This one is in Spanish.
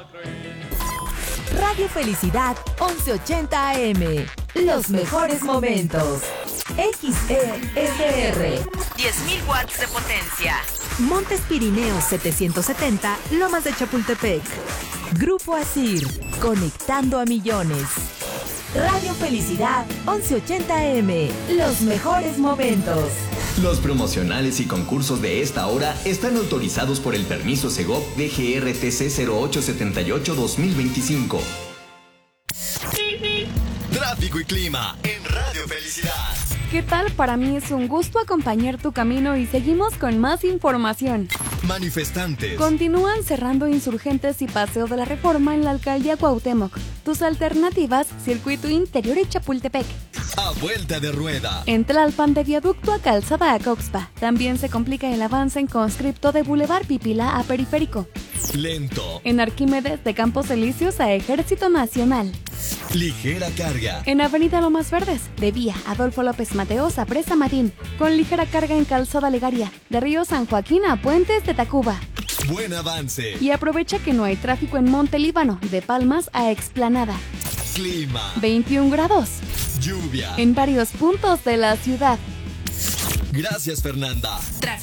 Radio Felicidad 1180 AM. Los mejores momentos. XESR. 10.000 watts de potencia. Montes Pirineos 770, Lomas de Chapultepec. Grupo Asir, conectando a millones. Radio Felicidad 1180 AM. Los mejores momentos. Los promocionales y concursos de esta hora están autorizados por el permiso Segov DGRTC 0878-2025. Tráfico y clima en Radio Felicidad. ¿Qué tal? Para mí es un gusto acompañar tu camino y seguimos con más información. Manifestantes Continúan cerrando Insurgentes y Paseo de la Reforma en la Alcaldía Cuauhtémoc. Tus alternativas, Circuito Interior y Chapultepec. a vuelta de rueda. En Tlalpan, de Viaducto a Calzada a Coxpa. También se complica el avance en Conscripto de Boulevard Pipila a Periférico. Lento. En Arquímedes, de Campos Elíseos a Ejército Nacional. Ligera carga. En Avenida Lomas Verdes, de Vía Adolfo López Mateos a Presa Marín. Con ligera carga en Calzada Legaria. De Río San Joaquín a Puentes de Tacuba. Buen avance. Y aprovecha que no hay tráfico en Monte Líbano, de Palmas a Explanada. Clima. 21 grados. Lluvia. En varios puntos de la ciudad. Gracias, Fernanda. Tráfico